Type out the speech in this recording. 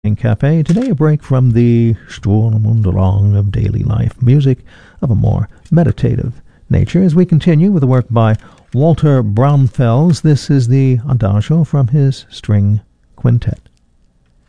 Cafe. Today a break from the Sturm und Drang of daily life, music of a more meditative nature, as we continue with the work by Walter Braunfels. This is the Adagio from his string quintet.